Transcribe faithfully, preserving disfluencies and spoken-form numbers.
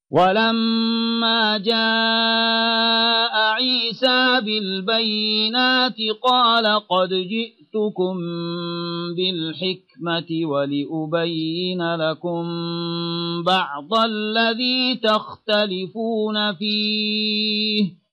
ولما جاء عيسى بالبينات قال قد جئتكم بالحكمة ولأبين لكم بعض الذي تختلفون فيه